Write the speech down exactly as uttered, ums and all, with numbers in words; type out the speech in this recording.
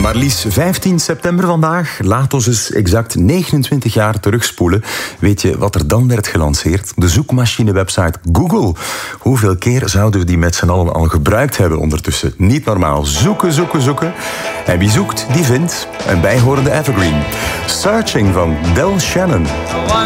Maar liefst vijftien september vandaag. Laat ons eens exact negenentwintig jaar terugspoelen. Weet je wat er dan werd gelanceerd? De zoekmachine-website Google. Hoeveel keer zouden we die met z'n allen al gebruikt hebben ondertussen? Niet normaal. Zoeken, zoeken, zoeken. En wie zoekt, die vindt. Een bijhorende evergreen. Searching van Del Shannon.